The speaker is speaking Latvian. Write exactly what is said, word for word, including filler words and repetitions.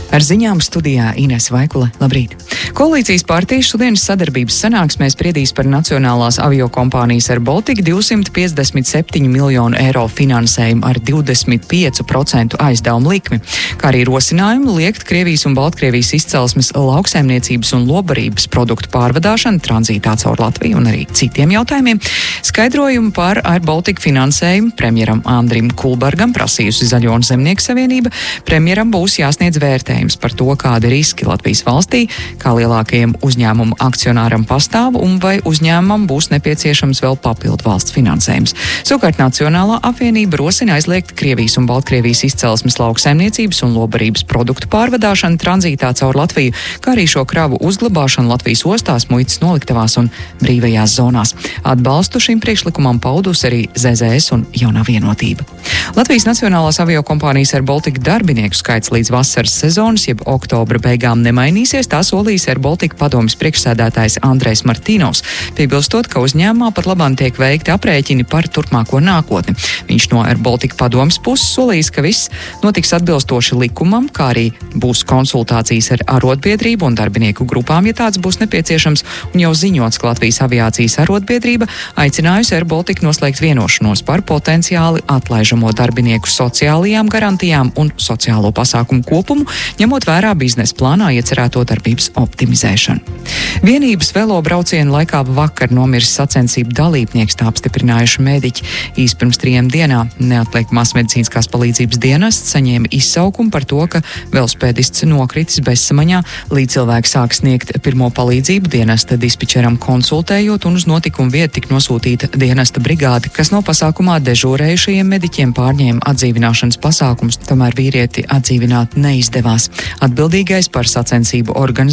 Ar ziņām studijā Ines Vaikule. Labrīt! Koalīcijas partijas šodienas sadarbības sanāksmē spriedīs par nacionālās aviokompānijas Air Baltica divsimt piecdesmit septiņu miljonu eiro finansējumu ar divdesmit piecu procentu aizdevumu likmi, kā arī rosinājumu liekt Krievijas un Baltkrievijas izcelsmes lauksaimniecības un lobarības produktu pārvadāšanu tranzītā caur Latviju un arī citiem jautājumiem. Skaidrojumu par Air Baltica finansējumu premjeram Andrim Kulbergam prasījusi Zaļo un Zemnieku savienība. Premjeram būs jāsniedz vērtējums par to, kādi riski Latvijas valstī, kā lielākajiem uzņēmumu akcionāram pastāv un vai uzņēmumam būs nepieciešams vēl papildu valsts finansējums. Savukārt Nacionālā apvienība rosina aizliegt Krievijas un Baltkrievijas izcelsmes lauksaimniecības un lobarības produktu pārvadāšanu tranzītā caur Latviju, kā arī šo kravu uzglabāšanu Latvijas ostās, muitas noliktavās un brīvajās zonās. Atbalstu šim priekšlikumam paudus arī Z Z S un Jaunā vienotība. Latvijas Nacionālās aviokompānijas Air Baltica darbinieku skaits līdz vasaras sezonas, jeb oktobra beigām nemainīsies, tā solījis Air Baltica padomes priekšsēdētājs Andrejs Martīnovs, piebilstot, ka uzņēmumā pat labāk tiek veikti aprēķini par turpmāko nākotni. Viņš no Air Baltica padomes puses solījis, ka viss notiks atbilstoši likumam, kā arī būs konsultācijas ar arotbiedrību un darbinieku grupām, ja tāds būs nepieciešams, un jau ziņots, ka Latvijas aviācijas arotbiedrība aicinājusi Air Baltica noslēgt vienošanos par potenciāli atlaižamo darbinieku sociālajām garantijām un sociālo pasākumu kopumu, ņemot vērā biznesa plānā iecerēto darbības optimizēšanu. Vienības velo braucienu laikā vakar nomiris sacensību dalībnieks, tā apstiprinājuši mediķi. Īs pirms trījiem dienām neatliekamās medicīniskās palīdzības dienests saņēma izsaukumu par to, ka velospēdists nokritis bezsamaņā. Līdz cilvēks sāk sniegt pirmo palīdzību, dienesta dispečeram konsultējot, un uz notikumu vietu tika nosūtīta dienesta brigāde, kas no pasākumā dežūrējušajiem mediķiem pārņēma atdzīvināšanas pasākumus, tomēr vīrieti atdzīvināt neizdevās. Atbildīgais par sacensību organizāciju